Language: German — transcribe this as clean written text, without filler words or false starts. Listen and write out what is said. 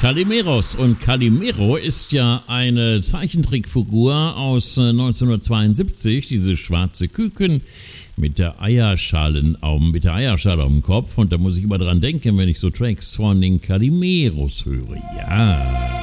Calimeros. Und Calimero ist ja eine Zeichentrickfigur aus 1972, diese schwarze Küken mit der Eierschale auf dem Kopf. Und da muss ich immer dran denken, wenn ich so Tracks von den Calimeros höre. Ja.